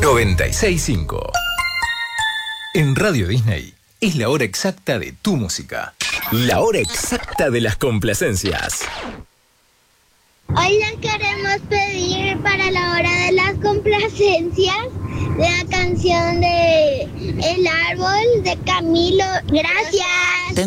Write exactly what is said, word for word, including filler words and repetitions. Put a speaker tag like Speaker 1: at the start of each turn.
Speaker 1: noventa y seis punto cinco. En Radio Disney es la hora exacta de tu música. La hora exacta de las complacencias.
Speaker 2: Hoy les queremos pedir para la hora de las complacencias la canción de El Árbol de Camilo. Gracias.